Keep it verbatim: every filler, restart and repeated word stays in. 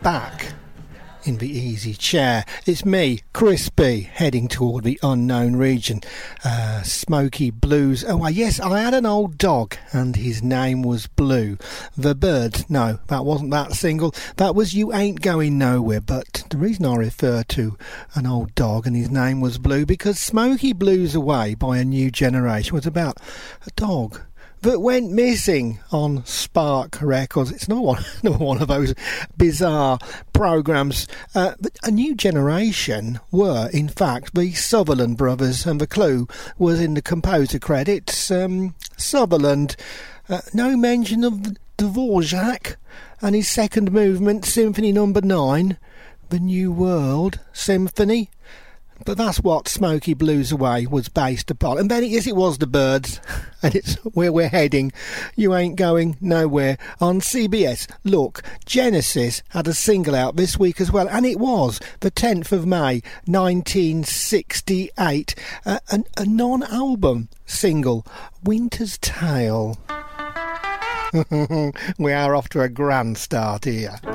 back in the easy chair. It's me, Crispy, heading toward the unknown region. Uh, Smoky Blues. Oh, yes, I had an old dog, and his name was Blue. The Bird. No, that wasn't that single. That was You Ain't Going Nowhere. But the reason I refer to an old dog and his name was Blue, because Smoky Blues Away by A New Generation was about a dog that went missing on Spark Records. It's not one, not one of those bizarre programmes. Uh, but A New Generation were, in fact, the Sutherland brothers, and the clue was in the composer credits. Um, Sutherland, uh, no mention of Dvorak and his second movement, Symphony Number Nine, the New World Symphony. But that's what Smoky Blues Away was based upon. And then, yes, it was the Birds, and it's where we're heading. You Ain't Going Nowhere on C B S. Look, Genesis had a single out this week as well, and it was the tenth of May nineteen sixty-eight, uh, an, a non-album single, Winter's Tale. We are off to a grand start here.